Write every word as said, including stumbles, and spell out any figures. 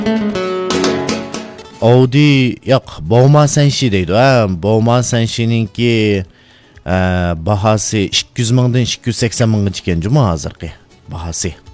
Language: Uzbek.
Audi yo'q, Bowman Senshi deydi. Ha, Bowman Senshi'ninki bahası ikki yuz mingdan ikki yuz sakson minggacha ekan juma hozirgi bahası.